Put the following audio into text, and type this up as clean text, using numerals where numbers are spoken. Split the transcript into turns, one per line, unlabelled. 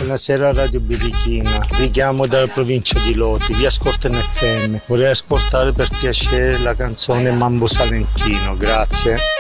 Buonasera Radio Birichina, richiamo dalla provincia di Lodi, vi ascolto in FM. Vorrei ascoltare per piacere la canzone Mambo Salentino, grazie.